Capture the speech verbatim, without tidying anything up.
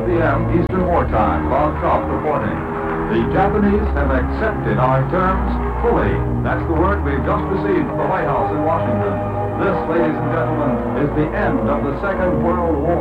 p.m. Eastern Wartime. Bob Tropp reporting. The Japanese have accepted our terms fully. That's the word we've just received from the White House in Washington. This, ladies and gentlemen, is the end of the Second World War.